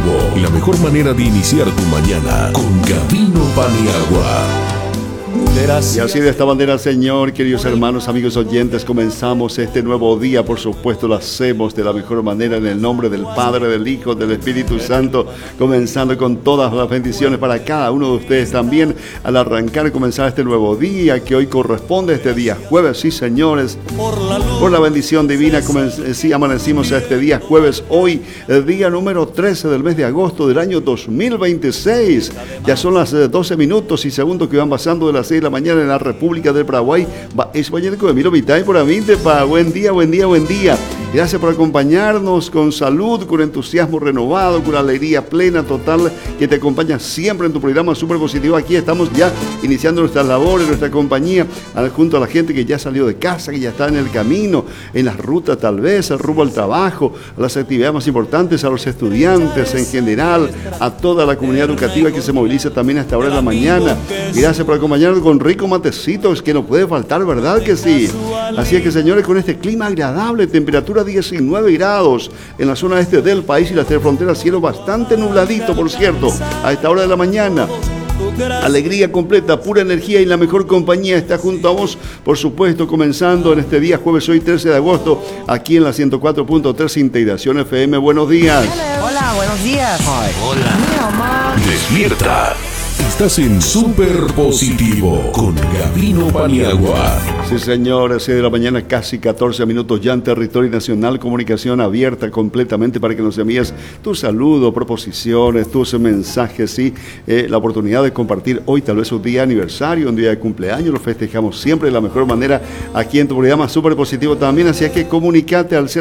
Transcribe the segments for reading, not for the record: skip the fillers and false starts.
positivo, la mejor manera de iniciar tu mañana con Gavino Paniagua. Y así de esta manera, Señor, queridos hermanos, amigos oyentes, comenzamos este nuevo día. Por supuesto, lo hacemos de la mejor manera en el nombre del Padre, del Hijo, del Espíritu Santo, comenzando con todas las bendiciones para cada uno de ustedes también al arrancar y comenzar este nuevo día que hoy corresponde a este día jueves. Sí, señores, por la bendición divina, sí, amanecimos a este día jueves, hoy, el día número 13 del mes de agosto del año 2026. Ya son las 12 minutos y segundos que van pasando de las 6 de la mañana en la República del Paraguay. Es mañana con Emilio Vitay por Amintepa. Buen día, buen día, buen día. Gracias por acompañarnos con salud, con entusiasmo renovado, con alegría plena, total, que te acompaña siempre en tu programa Súper Positivo. Aquí estamos ya iniciando nuestras labores, nuestra compañía, junto a la gente que ya salió de casa, que ya está en el camino, en las rutas tal vez, al rumbo al trabajo, a las actividades más importantes, a los estudiantes en general, a toda la comunidad educativa que se moviliza también a esta hora de la mañana. Gracias por acompañarnos con rico matecitos, que no puede faltar, ¿verdad que sí? Así es que, señores, con este clima agradable, temperatura 19 grados en la zona este del país y las tres fronteras, cielo bastante nubladito, por cierto, a esta hora de la mañana. Alegría completa, pura energía y la mejor compañía está junto a vos, por supuesto, comenzando en este día jueves, hoy 13 de agosto, aquí en la 104.3 Integración FM. Buenos días. Hola, buenos días. Hola. Despierta. Estás en Súper Positivo con Gavino Paniagua. Sí, señor, 6 de la mañana, casi 14 minutos ya en territorio nacional. Comunicación abierta completamente para que nos envíes tu saludo, proposiciones, tus mensajes, sí. La oportunidad de compartir hoy tal vez un día de aniversario, un día de cumpleaños. Lo festejamos siempre de la mejor manera aquí en tu programa Súper Positivo también. Así es que comunicate al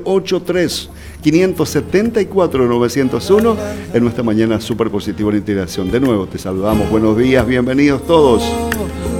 0983-574-901 en nuestra mañana Súper Positivo en integración. De nuevo te saludamos, buenos días, bienvenidos todos.